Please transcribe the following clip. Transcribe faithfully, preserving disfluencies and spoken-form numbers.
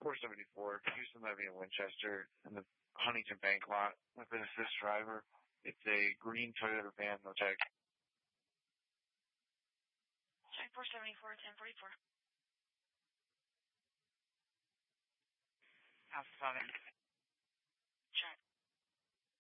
four seventy-four, Houston Levy in Winchester, in the Huntington Bank lot with an assist driver. It's a green Toyota van, no tag. four seventy-four, ten forty-four. Alpha seven.